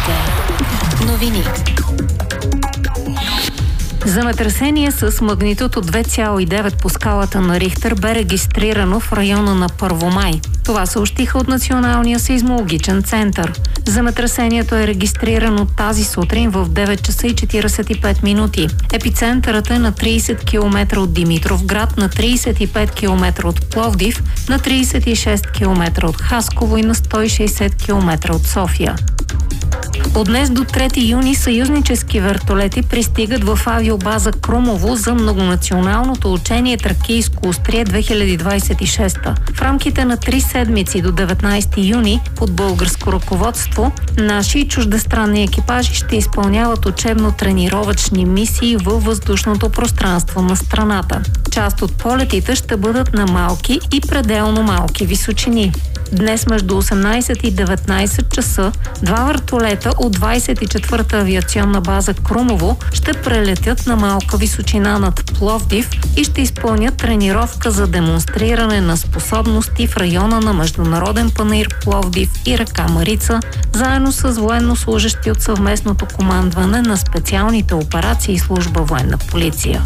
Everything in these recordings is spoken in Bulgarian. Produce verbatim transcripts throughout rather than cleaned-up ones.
Новини. Земетресение с магнитуд от две цяло и девет по скалата на Рихтер бе регистрирано в района на Първомай. Това съобщиха от Националния сейзмологичен център. Земетресението е регистрирано тази сутрин в девет часа и четиридесет и пет минути. Епицентърът е на тридесет километра от Димитровград, на тридесет и пет километра от Пловдив, на тридесет и шест километра от Хасково и на сто и шейсет километра от София. От днес до трети юни съюзнически вертолети пристигат в авиобаза Крумово за многонационалното учение Тракийско острие две хиляди двадесет и шеста. В рамките на три седмици до деветнадесети юни под българско ръководство наши и чуждестранни екипажи ще изпълняват учебно-тренировъчни мисии във въздушното пространство на страната. Част от полетите ще бъдат на малки и пределно малки височини. Днес между осемнадесет и деветнадесет часа два вертолета от двадесет и четвърта авиационна база Крумово ще прелетят на малка височина над Пловдив и ще изпълнят тренировка за демонстриране на способности в района на Международен панаир Пловдив и река Марица, заедно с военнослужещи от съвместното командване на специалните операции и служба военна полиция.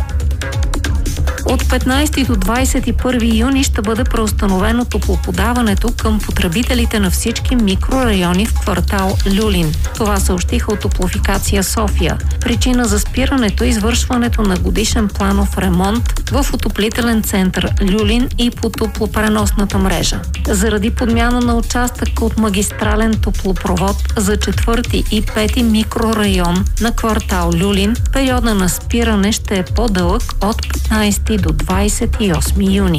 От петнадесети до двадесет и първи юни ще бъде преустановено топлоподаването към потребителите на всички микрорайони в квартал Люлин. Това съобщиха от Топлофикация София. Причина за спирането е извършването на годишен планов ремонт в отоплителен център Люлин и по топлопреносната мрежа. Заради подмяна на участъка от магистрален топлопровод за четвърти и пети микрорайон на квартал Люлин, периода на спиране ще е по-дълъг от петнадесети до двадесет и осми юни.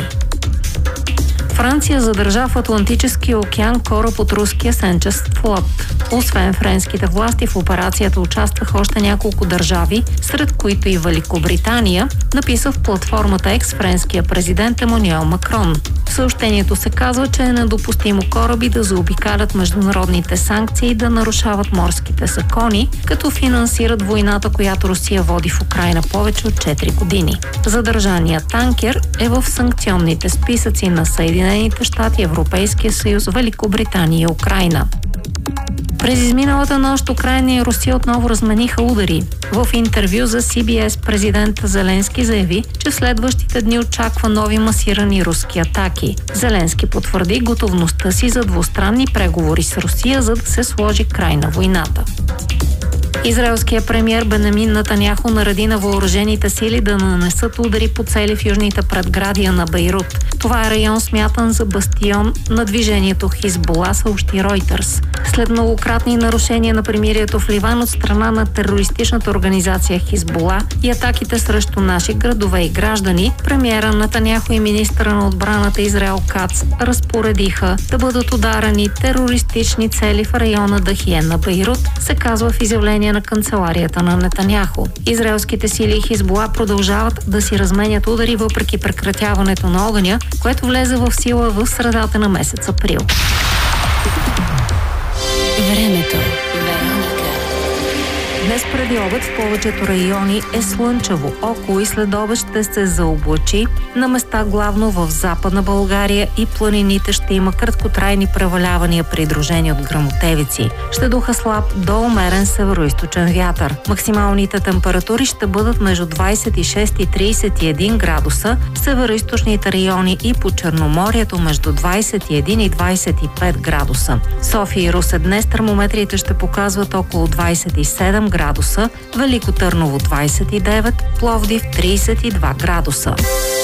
Франция задържа в Атлантическия океан кораб от руския Сенчест флот. Освен френските власти, в операцията участваха още няколко държави, сред които и Великобритания, написа в платформата Екс френския президент Емануел Макрон. В съобщението се казва, че е недопустимо кораби да заобикалят международните санкции и да нарушават морските закони, като финансират войната, която Русия води в Украйна повече от четири години. Задържаният танкер е в санкционните списъци на Съединените щати, Европейския съюз, Великобритания и Украйна. През изминалата нощ Украйна и Русия отново размениха удари. В интервю за Си Би Ес президент Зеленски заяви, че в следващите дни очаква нови масирани руски атаки. Зеленски потвърди готовността си за двустранни преговори с Русия, за да се сложи край на войната. Израелският премиер Бенямин Нетаняху нареди на въоръжените сили да нанесат удари по цели в южните предградия на Бейрут. Това е район смятан за бастион на движението Хизбола, съобщи Ройтерс. След многократни нарушения на примирието в Ливан от страна на терористичната организация Хизбола и атаките срещу наши градове и граждани, премиера Нетаняху и министъра на отбраната Израел Кац разпоредиха да бъдат ударени терористични цели в района Дахиен на Бейрут, се казва в изявление на канцеларията на Нетаняху. Израелските сили и Хизбола продължават да си разменят удари въпреки прекратяването на огъня, което влезе в сила в средата на месец април. Времето. Днес преди обед в повечето райони е слънчево. Около и след обед ще се заоблачи. На места главно в Западна България и планините ще има краткотрайни превалявания, придружени от гръмотевици. Ще духа слаб до умерен североизточен вятър. Максималните температури ще бъдат между двадесет и шест и тридесет и един градуса, в североизточните райони и по Черноморието между двадесет и един и двадесет и пет градуса. София и Русе днес термометрите ще показват около двадесет и седем градуса, Велико Търново двадесет и девет, Пловдив тридесет и два градуса.